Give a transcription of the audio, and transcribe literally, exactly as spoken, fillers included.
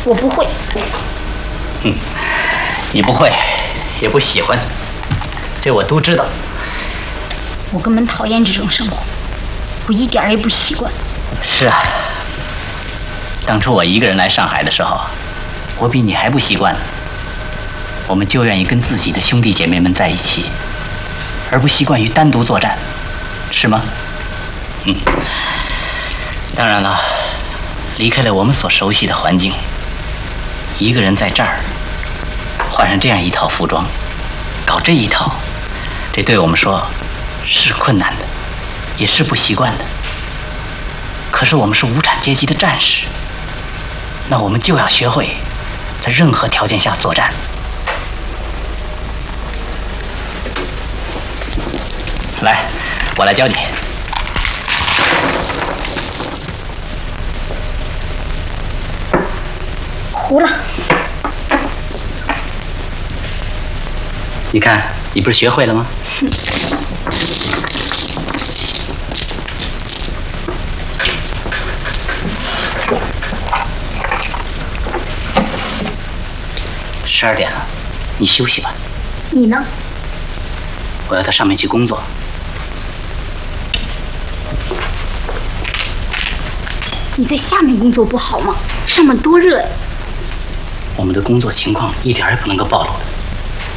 我不会。 嗯，你不会，也不喜欢，这我都知道。 我根本讨厌这种生活，我一点也不习惯。 是啊，当初我一个人来上海的时候，我比你还不习惯呢。我们就愿意跟自己的兄弟姐妹们在一起，而不习惯于单独作战，是吗？嗯。当然了，离开了我们所熟悉的环境，一个人在这儿换上这样一套服装，搞这一套，这对我们说是困难的，也是不习惯的。可是我们是无产阶级的战士，那我们就要学会在任何条件下作战。来，我来教你。 糊了。 你看，你不是学会了吗？十二点了，你休息吧。 你呢？ 我要到上面去工作。 你在下面工作不好吗？上面多热呀！ 我们的工作情况一点也不能够暴露的。